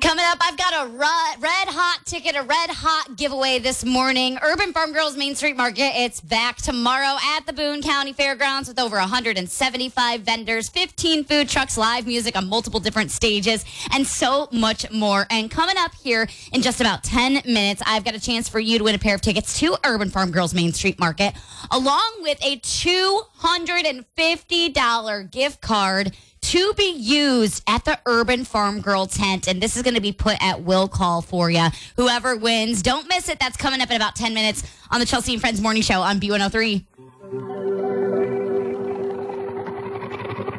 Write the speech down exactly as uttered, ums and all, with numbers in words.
Coming up, I've got a ru- red hot ticket, a red hot giveaway this morning. Urban Farm Girls Main Street Market. It's back tomorrow at the Boone County Fairgrounds with over one hundred seventy-five vendors, fifteen food trucks, live music on multiple different stages, and so much more. And coming up here in just about ten minutes, I've got a chance for you to win a pair of tickets to Urban Farm Girls Main Street Market, along with a two hundred fifty dollars gift card to be used at the Urban Farm Girl tent. And this is going to be put at will call for you. Whoever wins, don't miss it. That's coming up in about ten minutes on the Chelsea and Friends Morning Show on B one oh three.